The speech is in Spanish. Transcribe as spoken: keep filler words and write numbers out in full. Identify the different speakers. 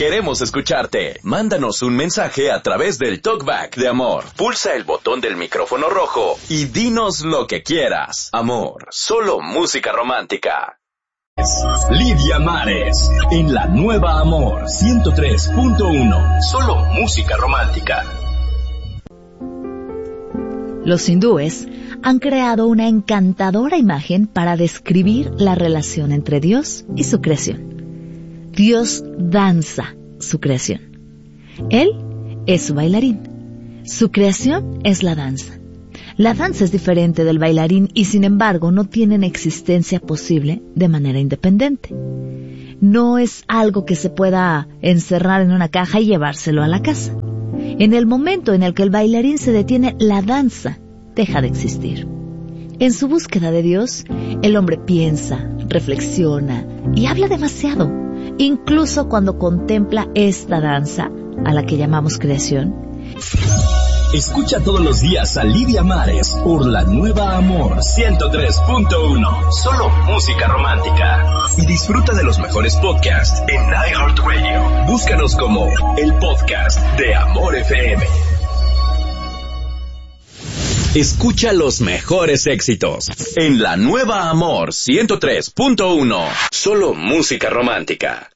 Speaker 1: Queremos escucharte. Mándanos un mensaje a través del Talkback de Amor. Pulsa el botón del micrófono rojo y dinos lo que quieras. Amor, solo música romántica.
Speaker 2: Lidia Mares, en la nueva Amor ciento tres punto uno. Solo música romántica.
Speaker 3: Los hindúes han creado una encantadora imagen para describir la relación entre Dios y su creación. Dios danza su creación. Él es su bailarín. Su creación es la danza. La danza es diferente del bailarín y, sin embargo, no tienen existencia posible de manera independiente. No es algo que se pueda encerrar en una caja y llevárselo a la casa. En el momento en el que el bailarín se detiene, la danza deja de existir. En su búsqueda de Dios, el hombre piensa, reflexiona y habla demasiado, incluso cuando contempla esta danza a la que llamamos creación.
Speaker 2: Escucha todos los días a Lidia Mares por la nueva Amor ciento tres punto uno. Solo música romántica. Y disfruta de los mejores podcasts en iHeartRadio. Búscanos como el podcast de Amor F M.
Speaker 1: Escucha los mejores éxitos en la nueva Amor ciento tres punto uno. Solo música romántica.